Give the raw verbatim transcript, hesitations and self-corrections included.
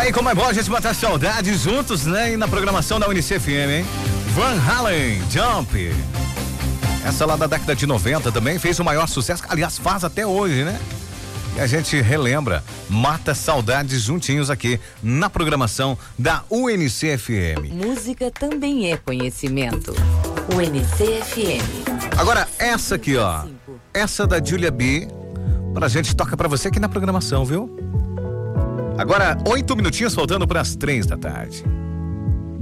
Aí, como é bom a gente matar saudades juntos, né? E na programação da Unicef M, hein? Van Halen, Jump. Essa lá da década de noventa também fez o maior sucesso, aliás, faz até hoje, né? E a gente relembra, mata saudades juntinhos aqui na programação da U N C F M. Música também é conhecimento. U N C F M. Agora, essa aqui, ó. Essa da Julia B, pra gente toca pra você aqui na programação, viu? Agora, oito minutinhos faltando para as três da tarde.